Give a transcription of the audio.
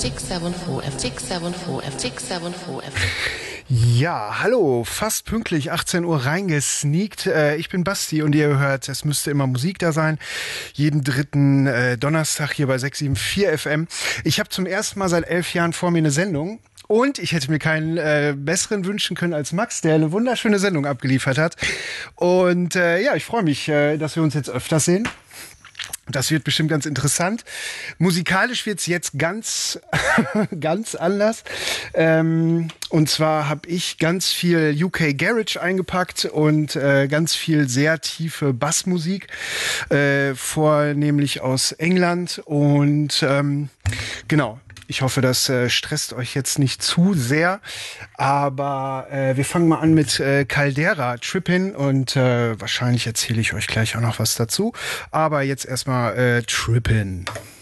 Ja, hallo, fast pünktlich 18 Uhr reingesneakt. Ich bin Basti und ihr hört, es müsste immer Musik da sein. Jeden dritten Donnerstag hier bei 674 FM. Ich habe zum ersten Mal seit 11 Jahren vor mir eine Sendung. Und ich hätte mir keinen besseren wünschen können als Max, der eine wunderschöne Sendung abgeliefert hat. Und ja, ich freue mich, dass wir uns jetzt öfter sehen. Das wird bestimmt ganz interessant. Musikalisch wird's jetzt ganz, ganz anders. Und zwar habe ich ganz viel UK Garage eingepackt und ganz viel sehr tiefe Bassmusik, vornehmlich aus England. Und genau. Ich hoffe, das stresst euch jetzt nicht zu sehr, aber wir fangen mal an mit Caldera Trippin' und wahrscheinlich erzähle ich euch gleich auch noch was dazu. Aber jetzt erstmal Trippin'.